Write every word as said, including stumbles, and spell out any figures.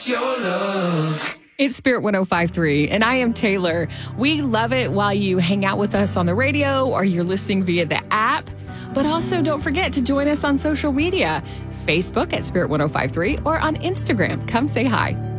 what's your love? It's Spirit one oh five point three, and I am Taylor. We love it while you hang out with us on the radio or you're listening via the app. But also don't forget to join us on social media, Facebook at Spirit one oh five point three or on Instagram. Come say hi.